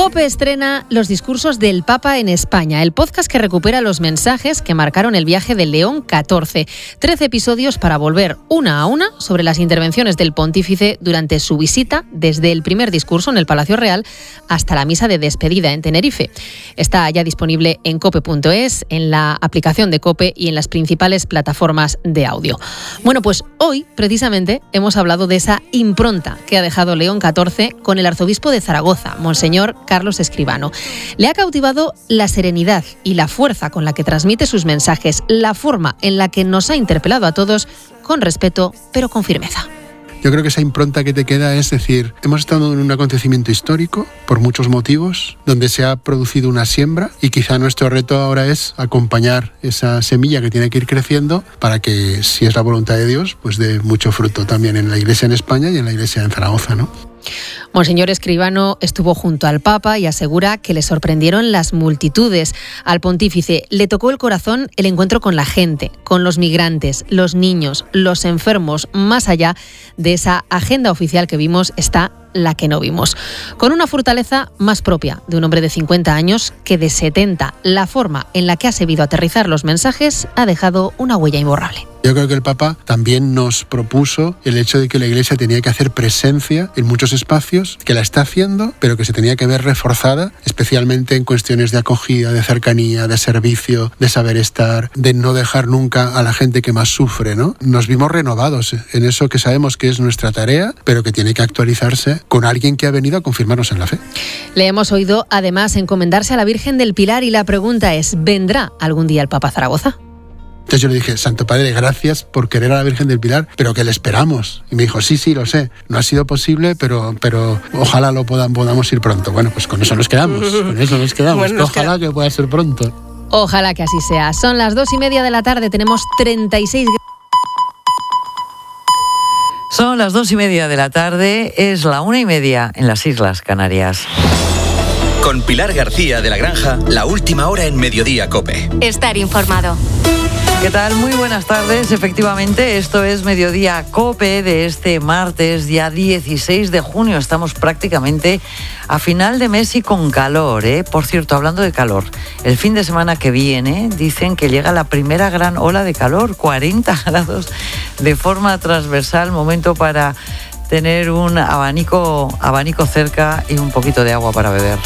COPE estrena Los discursos del Papa en España, el podcast que recupera los mensajes que marcaron el viaje de León XIV. 13 episodios para volver una a una sobre las intervenciones del pontífice durante su visita, desde el primer discurso en el Palacio Real hasta la misa de despedida en Tenerife. Está ya disponible en cope.es, en la aplicación de COPE y en las principales plataformas de audio. Bueno, pues hoy, precisamente, hemos hablado de esa impronta que ha dejado León XIV con el arzobispo de Zaragoza, Monseñor Carlos Escribano. Le ha cautivado la serenidad y la fuerza con la que transmite sus mensajes, la forma en la que nos ha interpelado a todos con respeto, pero con firmeza. Yo creo que esa impronta que te queda es decir, hemos estado en un acontecimiento histórico por muchos motivos, donde se ha producido una siembra y quizá nuestro reto ahora es acompañar esa semilla que tiene que ir creciendo para que, si es la voluntad de Dios, pues dé mucho fruto también en la Iglesia en España y en la Iglesia en Zaragoza, ¿no? Monseñor Escribano estuvo junto al Papa y asegura que le sorprendieron las multitudes. Al pontífice le tocó el corazón el encuentro con la gente, con los migrantes, los niños, los enfermos. Más allá de esa agenda oficial que vimos está la que no vimos. Con una fortaleza más propia de un hombre de 50 años que de 70. La forma en la que ha sabido aterrizar los mensajes ha dejado una huella imborrable. Yo creo que el Papa también nos propuso el hecho de que la Iglesia tenía que hacer presencia en muchos espacios, que la está haciendo, pero que se tenía que ver reforzada, especialmente en cuestiones de acogida, de cercanía, de servicio, de saber estar, de no dejar nunca a la gente que más sufre, ¿no? Nos vimos renovados en eso que sabemos que es nuestra tarea, pero que tiene que actualizarse con alguien que ha venido a confirmarnos en la fe. Le hemos oído además encomendarse a la Virgen del Pilar y la pregunta es, ¿vendrá algún día el Papa a Zaragoza? Entonces yo le dije, Santo Padre, gracias por querer a la Virgen del Pilar, pero que le esperamos. Y me dijo, sí, lo sé, no ha sido posible, pero ojalá podamos ir pronto. Bueno, pues con eso nos quedamos, bueno, ojalá que pueda ser pronto. Ojalá que así sea. Son las 2:30 de la tarde, tenemos 36 grados. Son las 2:30 de la tarde, es la 1:30 en las Islas Canarias. Con Pilar García de la Granja, la última hora en Mediodía COPE. Estar informado. ¿Qué tal? Muy buenas tardes. Efectivamente, esto es Mediodía COPE de este martes, día 16 de junio. Estamos prácticamente a final de mes y con calor, ¿eh? Por cierto, hablando de calor, el fin de semana que viene dicen que llega la primera gran ola de calor, 40 grados de forma transversal, momento para tener un abanico cerca y un poquito de agua para beber.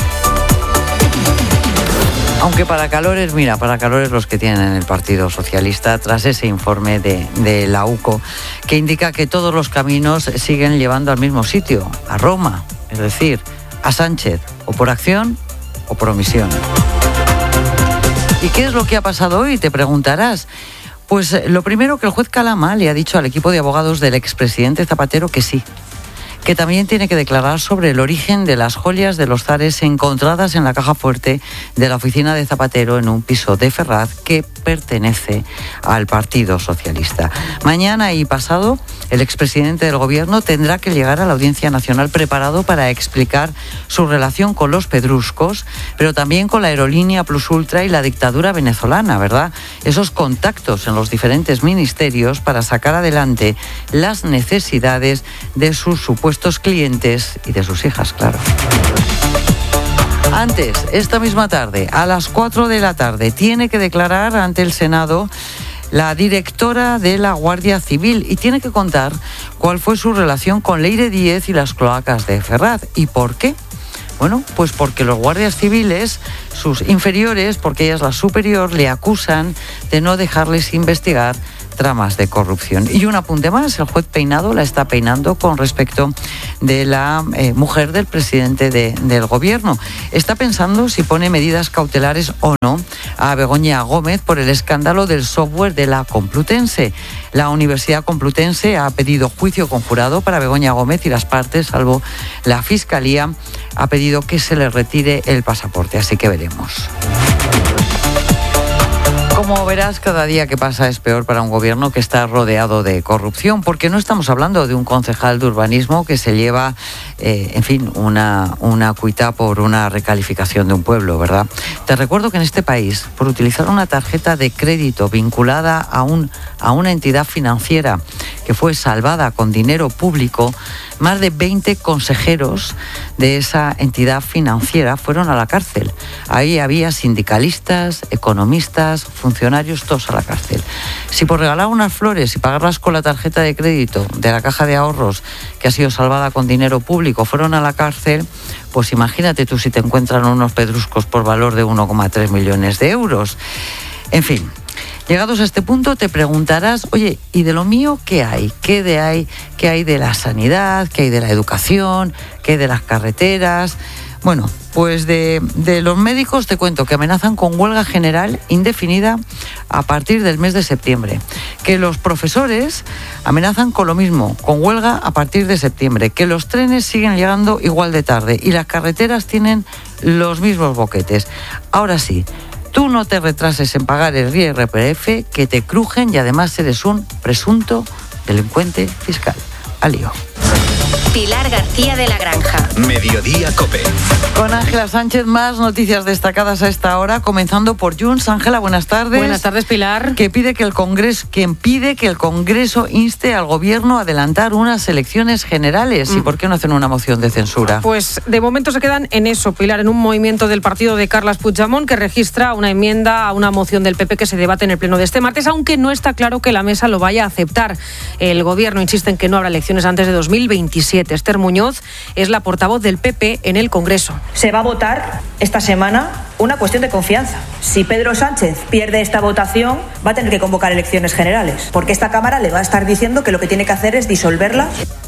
Aunque para calores los que tienen el Partido Socialista, tras ese informe de la UCO, que indica que todos los caminos siguen llevando al mismo sitio, a Roma, es decir, a Sánchez, o por acción o por omisión. ¿Y qué es lo que ha pasado hoy? Te preguntarás. Pues lo primero, que el juez Calama le ha dicho al equipo de abogados del expresidente Zapatero que sí, que también tiene que declarar sobre el origen de las joyas de los zares encontradas en la caja fuerte de la oficina de Zapatero en un piso de Ferraz que pertenece al Partido Socialista. Mañana y pasado, el expresidente del Gobierno tendrá que llegar a la Audiencia Nacional preparado para explicar su relación con los pedruscos, pero también con la aerolínea Plus Ultra y la dictadura venezolana, ¿verdad? Esos contactos en los diferentes ministerios para sacar adelante las necesidades de sus supuestos clientes y de sus hijas, claro. Antes, esta misma tarde, a las 4 de la tarde, tiene que declarar ante el Senado la directora de la Guardia Civil y tiene que contar cuál fue su relación con Leire Díez y las cloacas de Ferraz. ¿Y por qué? Bueno, pues porque los guardias civiles, sus inferiores, porque ella es la superior, le acusan de no dejarles investigar tramas de corrupción. Y un apunte más, el juez Peinado la está peinando con respecto de la mujer del presidente del Gobierno. Está pensando si pone medidas cautelares o no a Begoña Gómez por el escándalo del software de la Complutense. La Universidad Complutense ha pedido juicio conjurado para Begoña Gómez y las partes, salvo la Fiscalía, ha pedido que se le retire el pasaporte. Así que veremos. Como verás, cada día que pasa es peor para un gobierno que está rodeado de corrupción, porque no estamos hablando de un concejal de urbanismo que se lleva, una cuita por una recalificación de un pueblo, ¿verdad? Te recuerdo que en este país, por utilizar una tarjeta de crédito vinculada a una entidad financiera que fue salvada con dinero público, más de 20 consejeros de esa entidad financiera fueron a la cárcel. Ahí había sindicalistas, economistas, funcionarios, todos a la cárcel. Si por regalar unas flores y pagarlas con la tarjeta de crédito de la Caja de Ahorros, que ha sido salvada con dinero público, fueron a la cárcel, pues imagínate tú si te encuentran unos pedruscos por valor de 1,3 millones de euros. En fin, llegados a este punto te preguntarás, oye, ¿y de lo mío qué hay? ¿Qué hay de la sanidad? ¿Qué hay de la educación? ¿Qué hay de las carreteras? Bueno, pues de los médicos te cuento que amenazan con huelga general indefinida a partir del mes de septiembre. Que los profesores amenazan con lo mismo, con huelga a partir de septiembre. Que los trenes siguen llegando igual de tarde y las carreteras tienen los mismos boquetes. Ahora sí, tú no te retrases en pagar el IRPF, que te crujen y además eres un presunto delincuente fiscal. Al lío. Pilar García de la Granja. Mediodía COPE. Con Ángela Sánchez, más noticias destacadas a esta hora, comenzando por Junts. Ángela, buenas tardes. Buenas tardes, Pilar. Quien pide que el Congreso inste al Gobierno a adelantar unas elecciones generales. ¿Y por qué no hacen una moción de censura? Pues de momento se quedan en eso, Pilar, en un movimiento del partido de Carles Puigdemont que registra una enmienda a una moción del PP que se debate en el pleno de este martes, aunque no está claro que la mesa lo vaya a aceptar. El Gobierno insiste en que no habrá elecciones antes de 2027. Esther Muñoz es la portavoz del PP en el Congreso. Se va a votar esta semana una cuestión de confianza. Si Pedro Sánchez pierde esta votación, va a tener que convocar elecciones generales, porque esta Cámara le va a estar diciendo que lo que tiene que hacer es disolverla.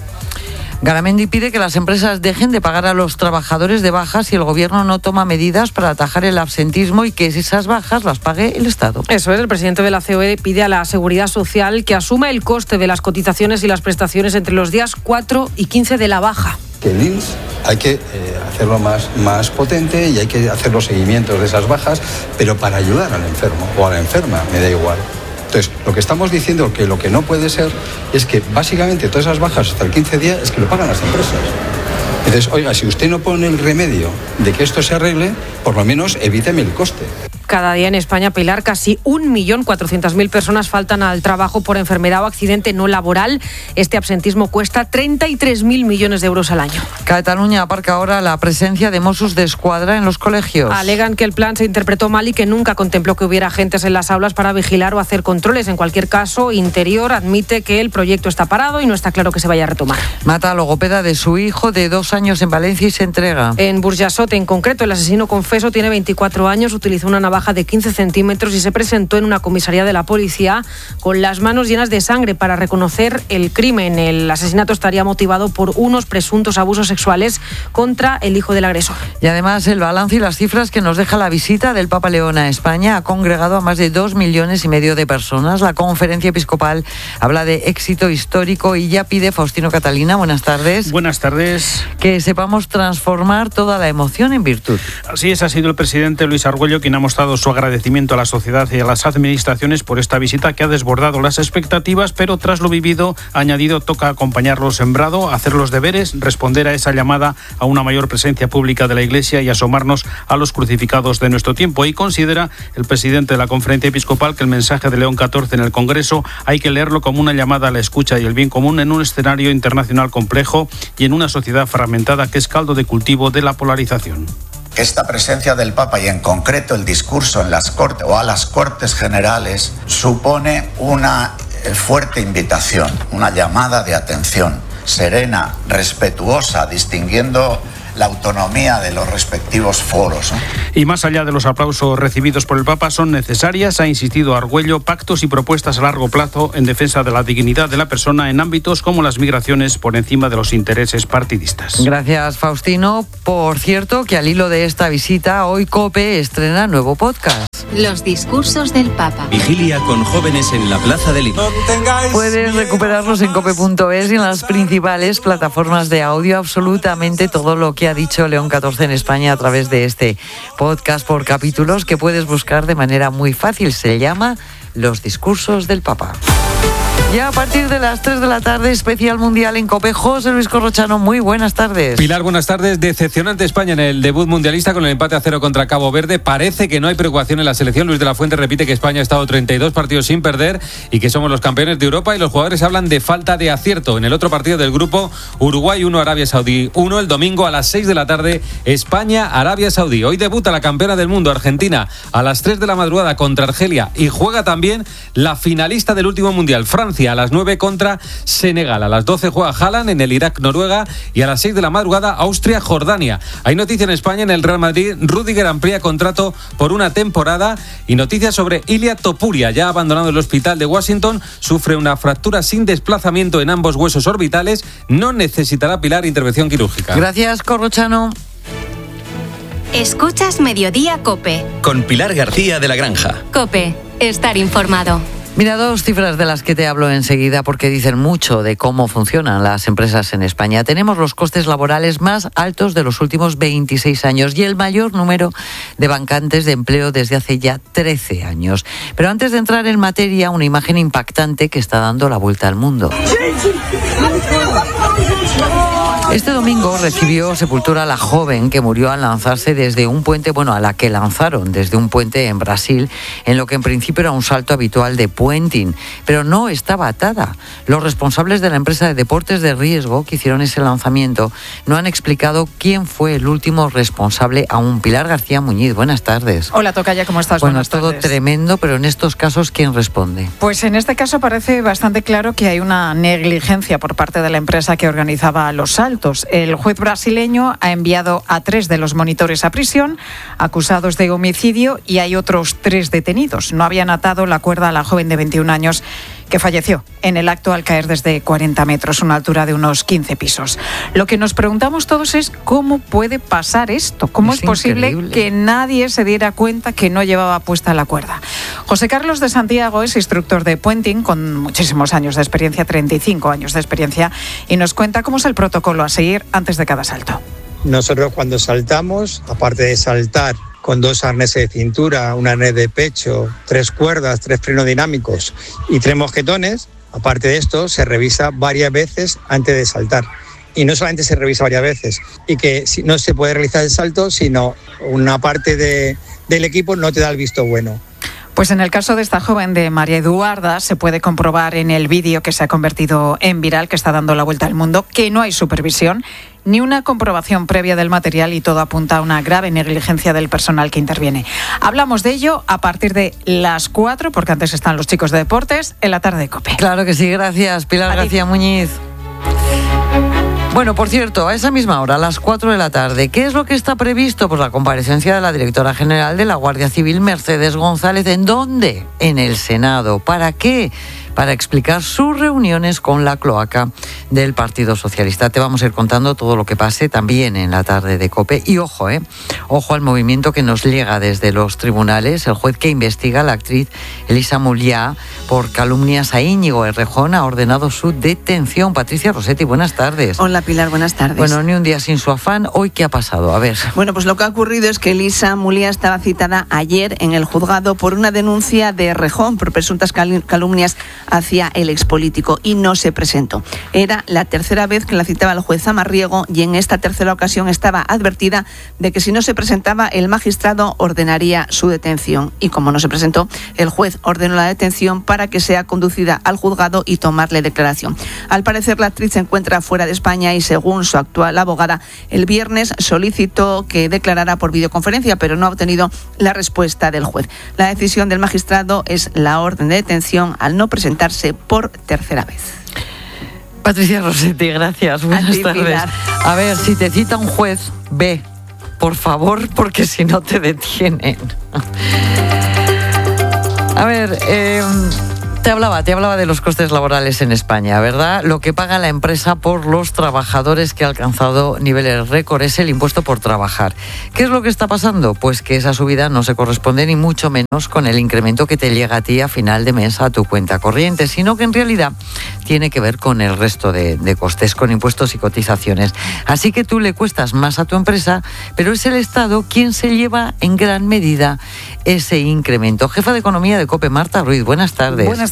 Garamendi pide que las empresas dejen de pagar a los trabajadores de bajas si el Gobierno no toma medidas para atajar el absentismo y que esas bajas las pague el Estado. Eso es, el presidente de la COE pide a la Seguridad Social que asuma el coste de las cotizaciones y las prestaciones entre los días 4 y 15 de la baja. Que el INS hay que hacerlo más potente y hay que hacer los seguimientos de esas bajas, pero para ayudar al enfermo o a la enferma, me da igual. Entonces, lo que estamos diciendo que lo que no puede ser es que básicamente todas esas bajas hasta el 15 días es que lo pagan las empresas. Entonces, oiga, si usted no pone el remedio de que esto se arregle, por lo menos evíteme el coste. Cada día en España, Pilar, casi 1.400.000 personas faltan al trabajo por enfermedad o accidente no laboral. Este absentismo cuesta 33.000 millones de euros al año. Cataluña aparca ahora la presencia de Mossos d'Esquadra en los colegios. Alegan que el plan se interpretó mal y que nunca contempló que hubiera agentes en las aulas para vigilar o hacer controles. En cualquier caso, Interior admite que el proyecto está parado y no está claro que se vaya a retomar. Mata a logopeda de su hijo de 2 años en Valencia y se entrega. En Burjasot, en concreto, el asesino confeso tiene 24 años, utilizó una navaja de 15 centímetros y se presentó en una comisaría de la policía con las manos llenas de sangre para reconocer el crimen. El asesinato estaría motivado por unos presuntos abusos sexuales contra el hijo del agresor. Y además el balance y las cifras que nos deja la visita del Papa León a España. Ha congregado a más de 2,5 millones de personas. La conferencia episcopal habla de éxito histórico y ya pide, Faustino Catalina, buenas tardes. Buenas tardes. Que sepamos transformar toda la emoción en virtud. Así es, ha sido el presidente Luis Argüello quien ha mostrado su agradecimiento a la sociedad y a las administraciones por esta visita que ha desbordado las expectativas, pero tras lo vivido, ha añadido, toca acompañar lo sembrado, hacer los deberes, responder a esa llamada a una mayor presencia pública de la Iglesia y asomarnos a los crucificados de nuestro tiempo. Y considera el presidente de la conferencia episcopal que el mensaje de León XIV en el Congreso hay que leerlo como una llamada a la escucha y el bien común en un escenario internacional complejo y en una sociedad fragmentada que es caldo de cultivo de la polarización. Esta presencia del Papa y en concreto el discurso en las Cortes o a las Cortes Generales supone una fuerte invitación, una llamada de atención serena, respetuosa, distinguiendo la autonomía de los respectivos foros, ¿no? Y más allá de los aplausos recibidos por el Papa, son necesarias, ha insistido Argüello, pactos y propuestas a largo plazo en defensa de la dignidad de la persona en ámbitos como las migraciones por encima de los intereses partidistas. Gracias, Faustino. Por cierto, que al hilo de esta visita, hoy COPE estrena nuevo podcast. Los discursos del Papa. Vigilia con jóvenes en la Plaza de Lima. Puedes recuperarlos en cope.es y en las principales plataformas de audio, absolutamente todo lo que ha dicho León XIV en España a través de este podcast por capítulos que puedes buscar de manera muy fácil. Se llama Los discursos del Papa. Ya a partir de las 3 de la tarde, especial mundial en COPE. José Luis Corrochano, muy buenas tardes. Pilar, buenas tardes. Decepcionante España en el debut mundialista con el empate a 0 contra Cabo Verde. Parece que no hay preocupación en la selección. Luis de la Fuente repite que España ha estado 32 partidos sin perder y que somos los campeones de Europa, y los jugadores hablan de falta de acierto. En el otro partido del grupo, Uruguay 1, Arabia Saudí 1, el domingo a las 6 de la tarde, España-Arabia Saudí. Hoy debuta la campeona del mundo, Argentina, a las 3 de la madrugada contra Argelia, y juega también la finalista del último mundial, Francia, a las 9 contra Senegal. A las 12 juega Haaland en el Irak-Noruega, y a las 6 de la madrugada, Austria-Jordania. Hay noticia en España. En el Real Madrid, Rüdiger amplía contrato por una temporada, y noticias sobre Ilia Topuria, ya abandonado el hospital de Washington, sufre una fractura sin desplazamiento en ambos huesos orbitales, no necesitará, Pilar, intervención quirúrgica. Gracias, Corrochano. Escuchas Mediodía COPE. Con Pilar García de la Granja. COPE, estar informado. Mira, dos cifras de las que te hablo enseguida porque dicen mucho de cómo funcionan las empresas en España. Tenemos los costes laborales más altos de los últimos 26 años y el mayor número de vacantes de empleo desde hace ya 13 años. Pero antes de entrar en materia, una imagen impactante que está dando la vuelta al mundo. Este domingo recibió sepultura la joven que murió al lanzarse desde un puente, a la que lanzaron desde un puente en Brasil, en lo que en principio era un salto habitual de puenting, pero no estaba atada. Los responsables de la empresa de deportes de riesgo que hicieron ese lanzamiento no han explicado quién fue el último responsable aún. Pilar García Muñiz, buenas tardes. Hola, tocaya, ¿cómo estás? Bueno, buenas todo tardes. tremendo, pero en estos casos, ¿quién responde? Pues en este caso parece bastante claro que hay una negligencia por parte de la empresa que organizaba los saltos. El juez brasileño ha enviado a 3 de los monitores a prisión, acusados de homicidio, y hay otros 3 detenidos. No habían atado la cuerda a la joven de 21 años que falleció en el acto al caer desde 40 metros, una altura de unos 15 pisos. Lo que nos preguntamos todos es cómo puede pasar esto, cómo es posible increíble que nadie se diera cuenta que no llevaba puesta la cuerda. José Carlos de Santiago es instructor de puenting con muchísimos años de experiencia, 35 años de experiencia, y nos cuenta cómo es el protocolo a seguir antes de cada salto. Nosotros cuando saltamos, aparte de saltar con 2 arneses de cintura, un arnés de pecho, 3 cuerdas, 3 frenos dinámicos y 3 mosquetones, aparte de esto se revisa varias veces antes de saltar. Y no solamente se revisa varias veces, y que no se puede realizar el salto, sino una parte del equipo no te da el visto bueno. Pues en el caso de esta joven, de María Eduarda, se puede comprobar en el vídeo que se ha convertido en viral, que está dando la vuelta al mundo, que no hay supervisión ni una comprobación previa del material, y todo apunta a una grave negligencia del personal que interviene. Hablamos de ello a partir de las 4, porque antes están los chicos de deportes, en la tarde de COPE. Claro que sí, gracias, Pilar García Muñiz. Bueno, por cierto, a esa misma hora, a las 4 de la tarde, ¿qué es lo que está previsto? Pues la comparecencia de la directora general de la Guardia Civil, Mercedes González. ¿En dónde? En el Senado. ¿Para qué? Para explicar sus reuniones con la cloaca del Partido Socialista. Te vamos a ir contando todo lo que pase también en la tarde de COPE. Y ojo, ojo al movimiento que nos llega desde los tribunales. El juez que investiga a la actriz Elisa Muliá por calumnias a Íñigo Errejón ha ordenado su detención. Patricia Rossetti, buenas tardes. Hola Pilar, buenas tardes. Bueno, ni un día sin su afán. ¿Hoy qué ha pasado? A ver. Bueno, pues lo que ha ocurrido es que Elisa Muliá estaba citada ayer en el juzgado por una denuncia de Errejón por presuntas calumnias hacia el expolítico, y no se presentó. Era la tercera vez que la citaba el juez Zamarriego, y en esta tercera ocasión estaba advertida de que si no se presentaba, el magistrado ordenaría su detención. Y como no se presentó, el juez ordenó la detención para que sea conducida al juzgado y tomarle declaración. Al parecer, la actriz se encuentra fuera de España y, según su actual abogada, el viernes solicitó que declarara por videoconferencia, pero no ha obtenido la respuesta del juez. La decisión del magistrado es la orden de detención al no presentarse por tercera vez. Patricia Rossetti, gracias. Buenas tardes. A ver, si te cita un juez, ve, por favor, porque si no te detienen. A ver, te hablaba de los costes laborales en España, ¿verdad? Lo que paga la empresa por los trabajadores, que ha alcanzado niveles récord, es el impuesto por trabajar. ¿Qué es lo que está pasando? Pues que esa subida no se corresponde ni mucho menos con el incremento que te llega a ti a final de mes a tu cuenta corriente, sino que en realidad tiene que ver con el resto de costes, con impuestos y cotizaciones. Así que tú le cuestas más a tu empresa, pero es el Estado quien se lleva en gran medida ese incremento. Jefa de Economía de COPE, Marta Ruiz, buenas tardes. Buenas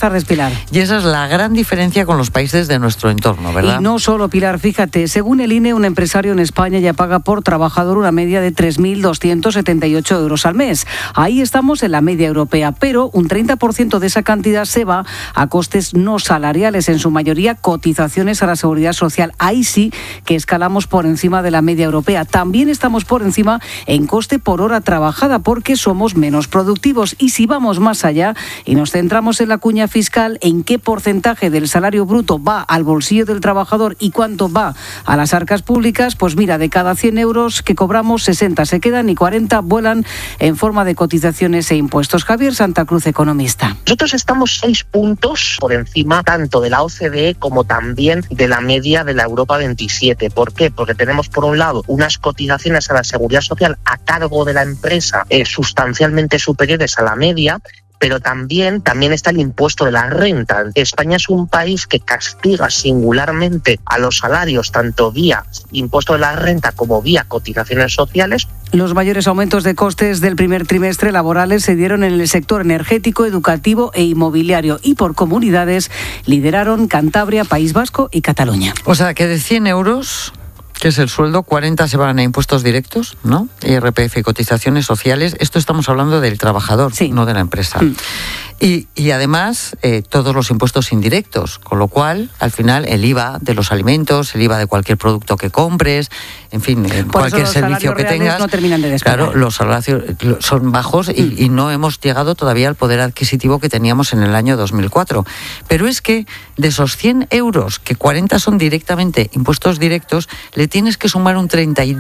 tardes, Pilar. Y esa es la gran diferencia con los países de nuestro entorno, ¿verdad? Y no solo, Pilar, fíjate, según el INE, un empresario en España ya paga por trabajador una media de 3.278 euros al mes. Ahí estamos en la media europea, pero un 30% de esa cantidad se va a costes no salariales, en su mayoría cotizaciones a la Seguridad Social. Ahí sí que escalamos por encima de la media europea. También estamos por encima en coste por hora trabajada, porque somos menos productivos. Y si vamos más allá y nos centramos en la cuña fiscal, en qué porcentaje del salario bruto va al bolsillo del trabajador y cuánto va a las arcas públicas, pues mira, de cada 100 euros que cobramos, 60 se quedan y 40 vuelan en forma de cotizaciones e impuestos. Javier Santa Cruz, economista. Nosotros estamos 6 puntos por encima tanto de la OCDE como también de la media de la Europa 27. ¿Por qué? Porque tenemos por un lado unas cotizaciones a la Seguridad Social a cargo de la empresa sustancialmente superiores a la media, pero también está el impuesto de la renta. España es un país que castiga singularmente a los salarios, tanto vía impuesto de la renta como vía cotizaciones sociales. Los mayores aumentos de costes del primer trimestre laborales se dieron en el sector energético, educativo e inmobiliario, y por comunidades lideraron Cantabria, País Vasco y Cataluña. O sea que de 100 euros... que es el sueldo, 40 se van a impuestos directos, ¿no? IRPF y cotizaciones sociales. Esto estamos hablando del trabajador, sí, no de la empresa. Y además, todos los impuestos indirectos, con lo cual, al final, el IVA de los alimentos, el IVA de cualquier producto que compres, en fin, cualquier servicio que tengas. No terminan de despegar. Claro, los salarios son bajos y no hemos llegado todavía al poder adquisitivo que teníamos en el año 2004. Pero es que de esos 100 euros, que 40 son directamente impuestos directos, le tienes que sumar un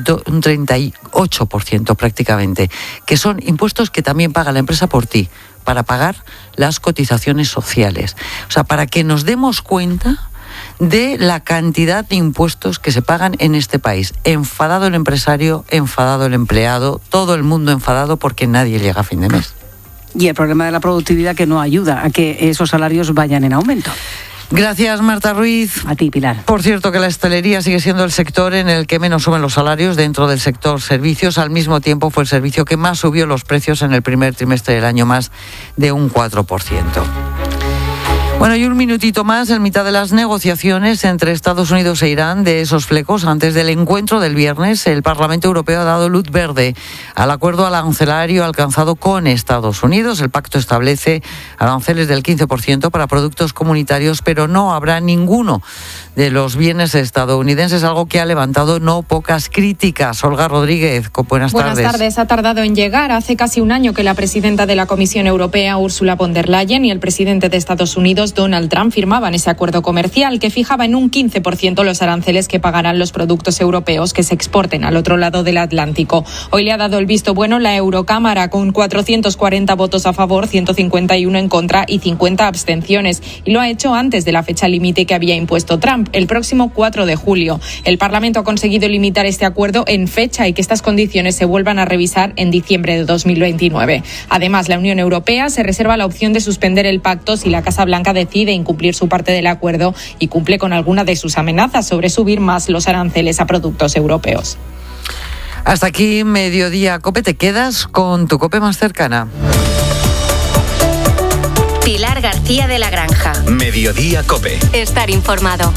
38% prácticamente, que son impuestos que también paga la empresa por ti, para pagar las cotizaciones sociales. O sea, para que nos demos cuenta de la cantidad de impuestos que se pagan en este país. Enfadado el empresario, enfadado el empleado, todo el mundo enfadado porque nadie llega a fin de mes. Y el problema de la productividad, que no ayuda a que esos salarios vayan en aumento. Gracias, Marta Ruiz. A ti, Pilar. Por cierto, que la hostelería sigue siendo el sector en el que menos suben los salarios dentro del sector servicios. Al mismo tiempo, fue el servicio que más subió los precios en el primer trimestre del año, más de un 4%. Bueno, y un minutito más en mitad de las negociaciones entre Estados Unidos e Irán de esos flecos. Antes del encuentro del viernes, el Parlamento Europeo ha dado luz verde al acuerdo arancelario alcanzado con Estados Unidos. El pacto establece aranceles del 15% para productos comunitarios, pero no habrá ninguno de los bienes estadounidenses, algo que ha levantado no pocas críticas. Olga Rodríguez, buenas tardes. Buenas tardes. Ha tardado en llegar. Hace casi un año que la presidenta de la Comisión Europea, Ursula von der Leyen, y el presidente de Estados Unidos, Donald Trump, firmaban ese acuerdo comercial que fijaba en un 15% los aranceles que pagarán los productos europeos que se exporten al otro lado del Atlántico. Hoy le ha dado el visto bueno la Eurocámara, con 440 votos a favor, 151 en contra y 50 abstenciones. Y lo ha hecho antes de la fecha límite que había impuesto Trump, el próximo 4 de julio. El Parlamento ha conseguido limitar este acuerdo en fecha y que estas condiciones se vuelvan a revisar en diciembre de 2029. Además, la Unión Europea se reserva la opción de suspender el pacto si la Casa Blanca decide incumplir su parte del acuerdo y cumple con alguna de sus amenazas sobre subir más los aranceles a productos europeos. Hasta aquí Mediodía COPE. Te quedas con tu COPE más cercana. Pilar García de la Granja. Mediodía COPE. Estar informado.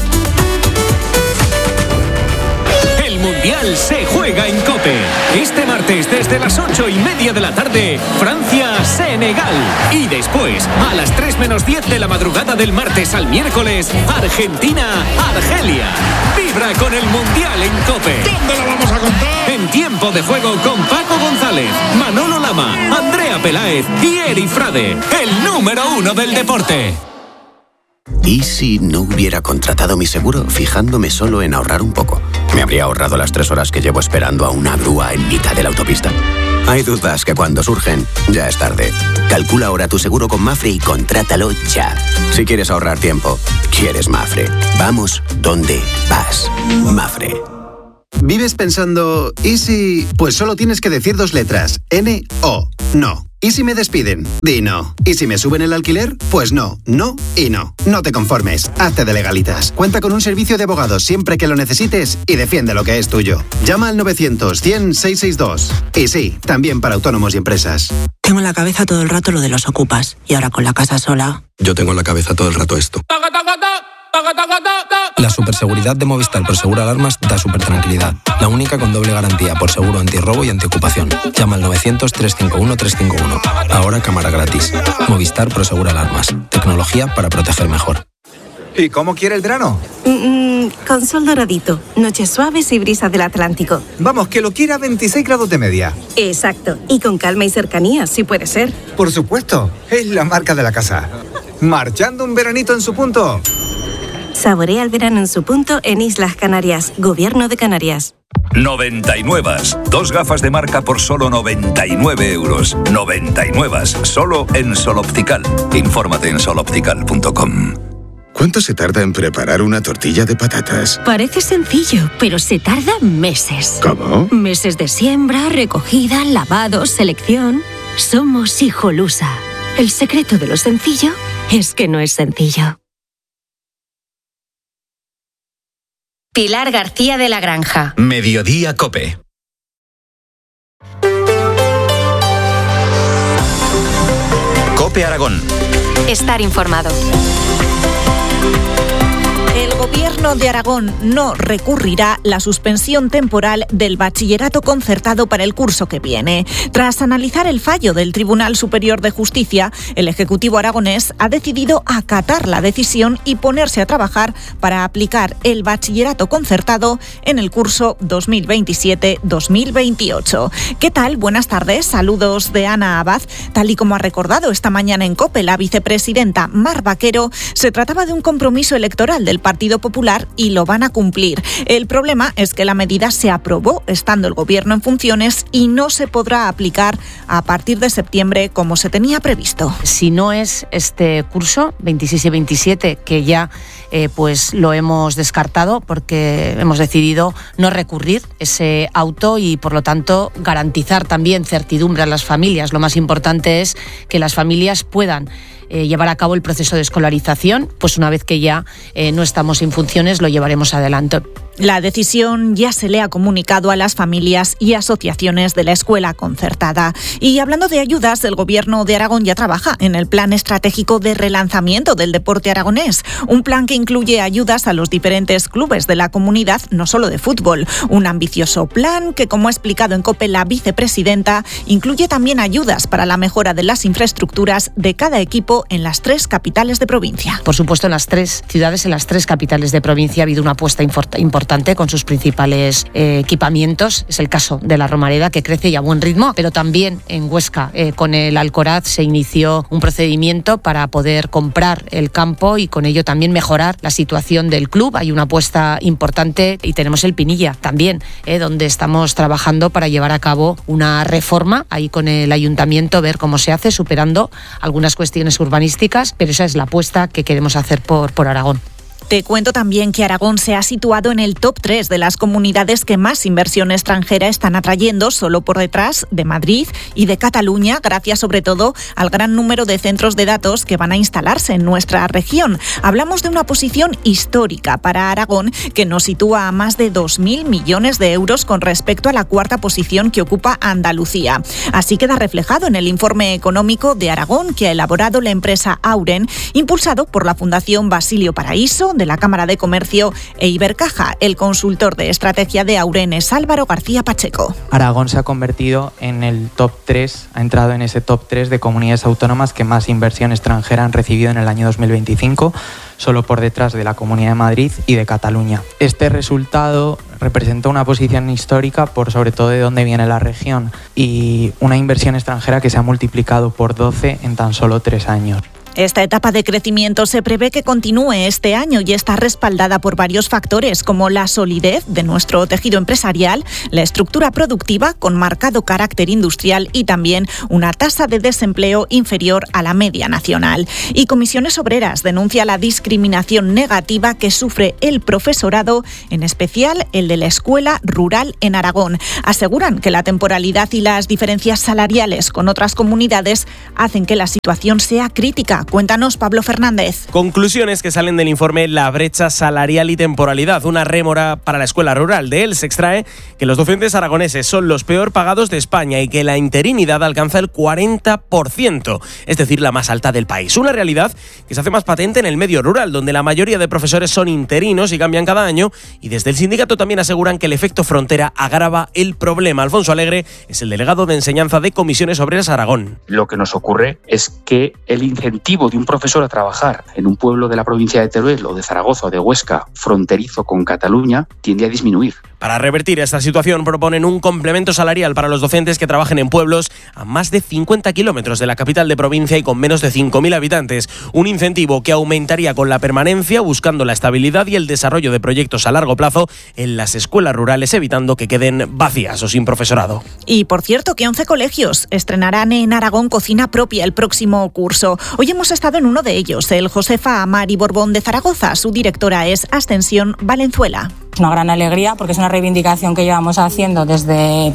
El Mundial se juega en COPE. Este martes desde las 8:30 de la tarde, Francia-Senegal. Y después, a las 3:10 de la madrugada del martes al miércoles, Argentina-Argelia. Vibra con el Mundial en COPE. ¿Dónde lo vamos a contar? En tiempo de juego con Paco González, Manolo Lama, Andrea Peláez y Eri Frade, el número 1 del deporte. ¿Y si no hubiera contratado mi seguro fijándome solo en ahorrar un poco? ¿Me habría ahorrado las 3 horas que llevo esperando a una grúa en mitad de la autopista? Hay dudas que cuando surgen, ya es tarde. Calcula ahora tu seguro con Mafre y contrátalo ya. Si quieres ahorrar tiempo, quieres Mafre. Vamos donde vas. Mafre. ¿Vives pensando, ¿y si...? Pues solo tienes que decir 2 letras. N-O. No. ¿Y si me despiden? Di no. ¿Y si me suben el alquiler? Pues no, no y no. No te conformes. Hazte de Legalitas. Cuenta con un servicio de abogados siempre que lo necesites y defiende lo que es tuyo. Llama al 900 100 662. Y sí, también para autónomos y empresas. Tengo en la cabeza todo el rato lo de los ocupas. Y ahora con la casa sola... Yo tengo en la cabeza todo el rato esto. La superseguridad de Movistar Prosegur Alarmas da súper tranquilidad. La única con doble garantía por seguro antirrobo y antiocupación. Llama al 900-351-351. Ahora cámara gratis. Movistar Prosegur Alarmas. Tecnología para proteger mejor. ¿Y cómo quiere el verano? Con sol doradito, noches suaves y brisa del Atlántico. Vamos, que lo quiera a 26 grados de media. Exacto, y con calma y cercanía, si puede ser. Por supuesto, es la marca de la casa. Marchando un veranito en su punto. Saborea el verano en su punto en Islas Canarias, Gobierno de Canarias. 99. 2 gafas de marca por solo 99 euros. 99. Solo en Sol Optical. Infórmate en soloptical.com. ¿Cuánto se tarda en preparar una tortilla de patatas? Parece sencillo, pero se tarda meses. ¿Cómo? Meses de siembra, recogida, lavado, selección. Somos Hijolusa. El secreto de lo sencillo es que no es sencillo. Pilar García de la Granja. Mediodía COPE. COPE Aragón. Estar informado. El Gobierno de Aragón no recurrirá la suspensión temporal del bachillerato concertado para el curso que viene. Tras analizar el fallo del Tribunal Superior de Justicia, el Ejecutivo aragonés ha decidido acatar la decisión y ponerse a trabajar para aplicar el bachillerato concertado en el curso 2027-2028. ¿Qué tal? Buenas tardes. Saludos de Ana Abad. Tal y como ha recordado esta mañana en COPE la vicepresidenta Mar Vaquero, se trataba de un compromiso electoral del Partido Popular y lo van a cumplir. El problema es que la medida se aprobó estando el Gobierno en funciones y no se podrá aplicar a partir de septiembre como se tenía previsto. Si no es este curso, 26 y 27, que ya pues lo hemos descartado porque hemos decidido no recurrir ese auto y por lo tanto garantizar también certidumbre a las familias. Lo más importante es que las familias puedan llevar a cabo el proceso de escolarización, pues una vez que ya no estamos en funciones lo llevaremos adelante. La decisión ya se le ha comunicado a las familias y asociaciones de la escuela concertada. Y hablando de ayudas, el Gobierno de Aragón ya trabaja en el Plan Estratégico de Relanzamiento del Deporte Aragonés, un plan que incluye ayudas a los diferentes clubes de la comunidad, no solo de fútbol. Un ambicioso plan que, como ha explicado en COPE la vicepresidenta, incluye también ayudas para la mejora de las infraestructuras de cada equipo en las 3 capitales de provincia. Por supuesto, en las 3 ciudades, en las 3 capitales de provincia ha habido una apuesta importante con sus principales equipamientos. Es el caso de la Romareda, que crece y a buen ritmo, pero también en Huesca, con el Alcoraz, se inició un procedimiento para poder comprar el campo y con ello también mejorar la situación del club. Hay una apuesta importante y tenemos el Pinilla también, donde estamos trabajando para llevar a cabo una reforma ahí con el ayuntamiento, ver cómo se hace, superando algunas cuestiones urbanísticas, pero esa es la apuesta que queremos hacer por Aragón. Te cuento también que Aragón se ha situado en el top 3 de las comunidades que más inversión extranjera están atrayendo, solo por detrás de Madrid y de Cataluña, gracias sobre todo al gran número de centros de datos que van a instalarse en nuestra región. Hablamos de una posición histórica para Aragón que nos sitúa a más de 2.000 millones de euros con respecto a la 4ª posición que ocupa Andalucía. Así queda reflejado en el informe económico de Aragón que ha elaborado la empresa Auren, impulsado por la Fundación Basilio Paraíso, de la Cámara de Comercio e Ibercaja. El consultor de estrategia de Auren es Álvaro García Pacheco. Aragón se ha convertido en el top 3, ha entrado en ese top 3 de comunidades autónomas que más inversión extranjera han recibido en el año 2025, solo por detrás de la Comunidad de Madrid y de Cataluña. Este resultado representa una posición histórica por sobre todo de dónde viene la región y una inversión extranjera que se ha multiplicado por 12 en tan solo 3 años. Esta etapa de crecimiento se prevé que continúe este año y está respaldada por varios factores como la solidez de nuestro tejido empresarial, la estructura productiva con marcado carácter industrial y también una tasa de desempleo inferior a la media nacional. Y Comisiones Obreras denuncia la discriminación negativa que sufre el profesorado, en especial el de la escuela rural en Aragón. Aseguran que la temporalidad y las diferencias salariales con otras comunidades hacen que la situación sea crítica, Cuéntanos, Pablo Fernández. Conclusiones que salen del informe La brecha salarial y temporalidad, una rémora para la escuela rural. De él se extrae que los docentes aragoneses son los peor pagados de España y que la interinidad alcanza el 40%, es decir, la más alta del país. Una realidad que se hace más patente en el medio rural, donde la mayoría de profesores son interinos y cambian cada año, y desde el sindicato también aseguran que el efecto frontera agrava el problema. Alfonso Alegre es el delegado de enseñanza de Comisiones Obreras Aragón. Lo que nos ocurre es que el incentivo de un profesor a trabajar en un pueblo de la provincia de Teruel o de Zaragoza o de Huesca, fronterizo con Cataluña, tiende a disminuir. Para revertir esta situación proponen un complemento salarial para los docentes que trabajen en pueblos a más de 50 kilómetros de la capital de provincia y con menos de 5.000 habitantes. Un incentivo que aumentaría con la permanencia, buscando la estabilidad y el desarrollo de proyectos a largo plazo en las escuelas rurales, evitando que queden vacías o sin profesorado. Y por cierto, que 11 colegios estrenarán en Aragón cocina propia el próximo curso. Hoy hemos estado en uno de ellos, el Josefa Amari Borbón de Zaragoza. Su directora es Ascensión Valenzuela. Es una gran alegría porque es una reivindicación que llevamos haciendo desde,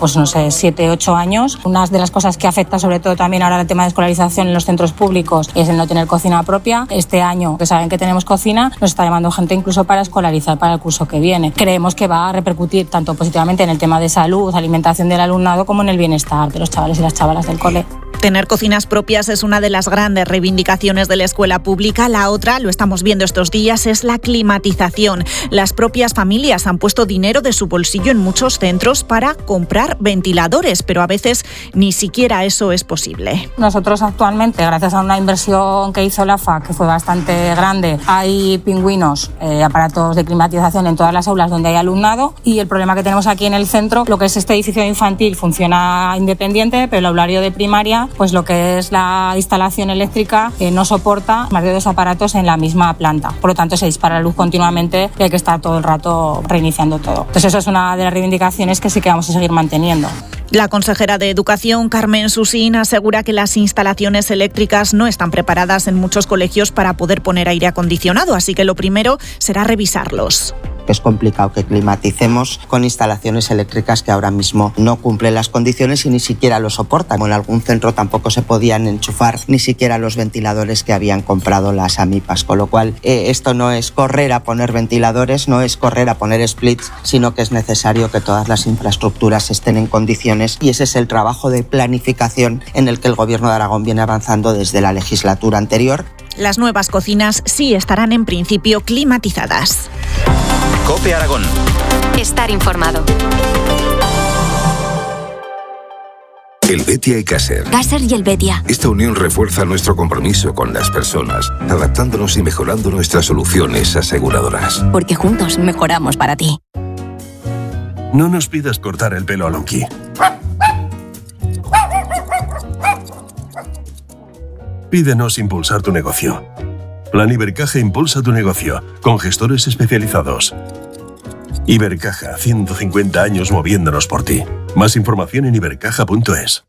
7, 8 años. Una de las cosas que afecta sobre todo también ahora el tema de escolarización en los centros públicos es el no tener cocina propia. Este año, que saben que tenemos cocina, nos está llamando gente incluso para escolarizar para el curso que viene. Creemos que va a repercutir tanto positivamente en el tema de salud, alimentación del alumnado, como en el bienestar de los chavales y las chavalas del cole. Tener cocinas propias es una de las grandes reivindicaciones de la escuela pública. La otra, lo estamos viendo estos días, es la climatización. Las propias familias han puesto dinero de su bolsillo en muchos centros para comprar ventiladores, pero a veces ni siquiera eso es posible. Nosotros actualmente, gracias a una inversión que hizo la FA, que fue bastante grande, hay pingüinos, aparatos de climatización en todas las aulas donde hay alumnado, y el problema que tenemos aquí en el centro, lo que es este edificio infantil funciona independiente, pero el aulario de primaria, pues lo que es la instalación eléctrica no soporta más de 2 aparatos en la misma planta. Por lo tanto, se dispara la luz continuamente y hay que estar todo el rato reiniciando todo. Entonces, eso es una de las reivindicaciones que sí que vamos a seguir manteniendo. La consejera de Educación, Carmen Susín, asegura que las instalaciones eléctricas no están preparadas en muchos colegios para poder poner aire acondicionado, así que lo primero será revisarlos. Es complicado que climaticemos con instalaciones eléctricas que ahora mismo no cumplen las condiciones y ni siquiera lo soportan. En algún centro tampoco se podían enchufar ni siquiera los ventiladores que habían comprado las AMIPAs, con lo cual esto no es correr a poner ventiladores, no es correr a poner splits, sino que es necesario que todas las infraestructuras estén en condiciones, y ese es el trabajo de planificación en el que el Gobierno de Aragón viene avanzando desde la legislatura anterior. Las nuevas cocinas sí estarán en principio climatizadas. COPE Aragón. Estar informado. El Betia y Caser. Caser y el Betia. Esta unión refuerza nuestro compromiso con las personas, adaptándonos y mejorando nuestras soluciones aseguradoras. Porque juntos mejoramos para ti. No nos pidas cortar el pelo a Lonky. Pídenos impulsar tu negocio. Plan Ibercaja impulsa tu negocio, con gestores especializados. Ibercaja, 150 años moviéndonos por ti. Más información en ibercaja.es.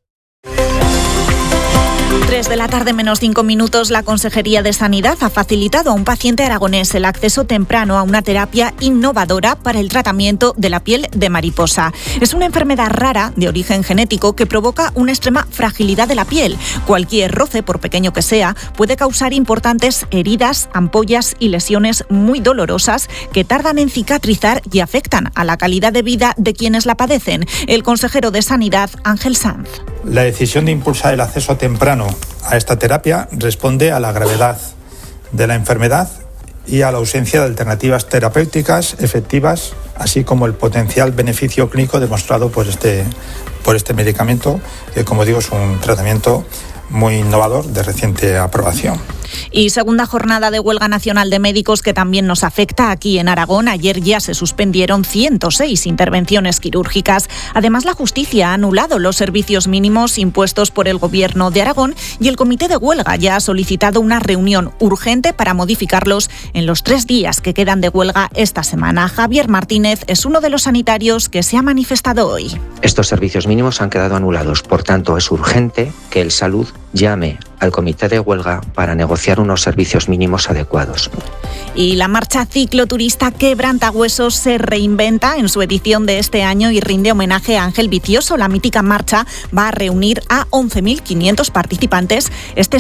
3 de la tarde menos 5 minutos, la Consejería de Sanidad ha facilitado a un paciente aragonés el acceso temprano a una terapia innovadora para el tratamiento de la piel de mariposa. Es una enfermedad rara de origen genético que provoca una extrema fragilidad de la piel. Cualquier roce, por pequeño que sea, puede causar importantes heridas, ampollas y lesiones muy dolorosas que tardan en cicatrizar y afectan a la calidad de vida de quienes la padecen. El consejero de Sanidad, Ángel Sanz. La decisión de impulsar el acceso temprano a esta terapia responde a la gravedad de la enfermedad y a la ausencia de alternativas terapéuticas efectivas, así como el potencial beneficio clínico demostrado por este medicamento, que, como digo, es un tratamiento muy innovador de reciente aprobación. Y segunda jornada de huelga nacional de médicos que también nos afecta aquí en Aragón. Ayer ya se suspendieron 106 intervenciones quirúrgicas. Además, la justicia ha anulado los servicios mínimos impuestos por el Gobierno de Aragón y el comité de huelga ya ha solicitado una reunión urgente para modificarlos en los 3 días que quedan de huelga esta semana. Javier Martínez es uno de los sanitarios que se ha manifestado hoy. Estos servicios mínimos han quedado anulados. Por tanto, es urgente que el Salud llame al comité de huelga para negociar unos servicios mínimos adecuados. Y la marcha cicloturista Quebrantahuesos se reinventa en su edición de este año y rinde homenaje a Ángel Vicioso. La mítica marcha va a reunir a 11.500 participantes este sábado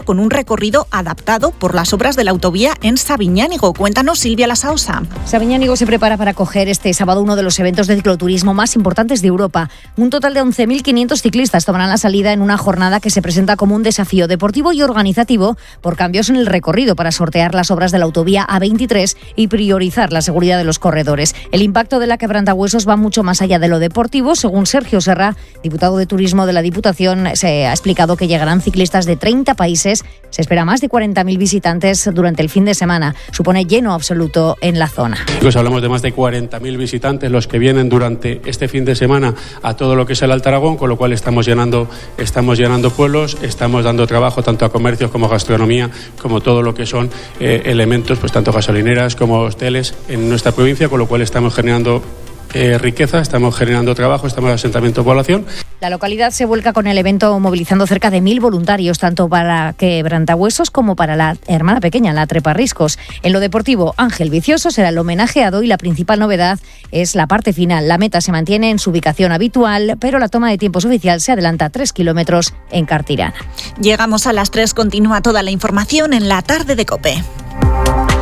con un recorrido adaptado por las obras de la autovía en Sabiñánigo. Cuéntanos, Silvia Lasausa. Sabiñánigo se prepara para acoger este sábado uno de los eventos de cicloturismo más importantes de Europa. Un total de 11.500 ciclistas tomarán la salida en una jornada que se presenta como un desafío deportivo y organizativo por cambios en el recorrido para sortear las obras de la autovía A23 y priorizar la seguridad de los corredores. El impacto de la quebrantahuesos va mucho más allá de lo deportivo. Según Sergio Serra, diputado de Turismo de la Diputación, se ha explicado que llegarán ciclistas de 30 países. Se espera más de 40.000 visitantes durante el fin de semana. Supone lleno absoluto en la zona. Pues hablamos de más de 40.000 visitantes los que vienen durante este fin de semana a todo lo que es el Alto Aragón, con lo cual estamos llenando pueblos, estamos dando trabajo tanto a comercios como gastronomía, como todo lo que son elementos, pues tanto gasolineras como hoteles en nuestra provincia, con lo cual estamos generando riqueza, estamos generando trabajo, estamos en asentamiento de población. La localidad se vuelca con el evento movilizando cerca de 1.000 voluntarios, tanto para quebrantahuesos como para la hermana pequeña, la treparriscos. En lo deportivo, Ángel Vicioso será el homenajeado y la principal novedad es la parte final. La meta se mantiene en su ubicación habitual, pero la toma de tiempos oficial se adelanta 3 kilómetros en Cartirana. Llegamos a las 3, continúa toda la información en la tarde de COPE.